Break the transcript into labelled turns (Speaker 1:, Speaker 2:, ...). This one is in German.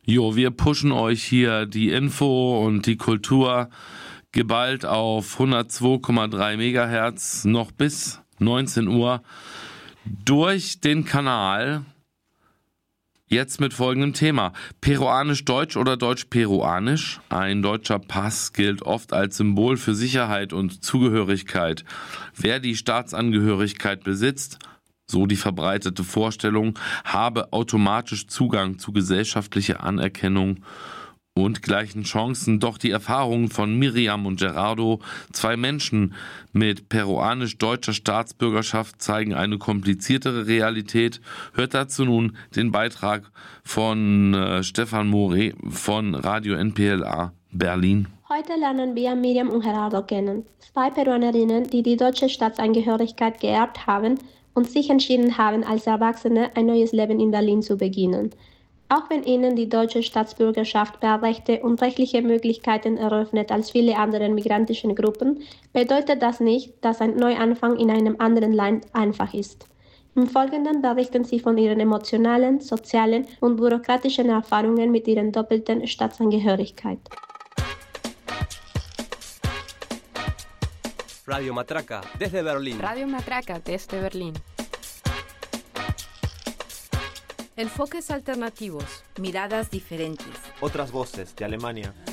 Speaker 1: Jo, wir pushen euch hier die Info und die Kultur geballt auf 102,3 Megahertz noch bis 19 Uhr durch den Kanal. Jetzt mit folgendem Thema. Peruanisch-Deutsch oder Deutsch-Peruanisch? Ein deutscher Pass gilt oft als Symbol für Sicherheit und Zugehörigkeit. Wer die Staatsangehörigkeit besitzt, so die verbreitete Vorstellung, habe automatisch Zugang zu gesellschaftlicher Anerkennung und gleichen Chancen. Doch die Erfahrungen von Miriam und Gerardo, zwei Menschen mit peruanisch-deutscher Staatsbürgerschaft, zeigen eine kompliziertere Realität. Hört dazu nun den Beitrag von Stefan More von Radio NPLA Berlin.
Speaker 2: Heute lernen wir Miriam und Gerardo kennen. Zwei Peruanerinnen, die die deutsche Staatsangehörigkeit geerbt haben und sich entschieden haben, als Erwachsene ein neues Leben in Berlin zu beginnen. Auch wenn ihnen die deutsche Staatsbürgerschaft mehr Rechte und rechtliche Möglichkeiten eröffnet als viele andere migrantische Gruppen, bedeutet das nicht, dass ein Neuanfang in einem anderen Land einfach ist. Im Folgenden berichten sie von ihren emotionalen, sozialen und bürokratischen Erfahrungen mit ihrer doppelten Staatsangehörigkeit.
Speaker 3: Radio Matraca, desde Berlín.
Speaker 4: Radio Matraca, desde Berlín.
Speaker 5: Enfoques alternativos. Miradas diferentes.
Speaker 3: Otras voces de Alemania.